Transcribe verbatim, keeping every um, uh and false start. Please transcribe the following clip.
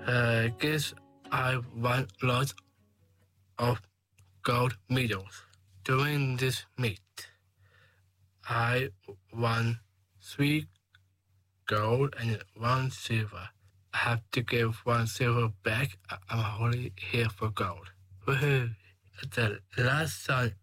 Uh, guess I won lots of gold medals. During this meet, I won three gold and one silver. I have to give one silver back. I'm only here for gold. Woohoo! The last song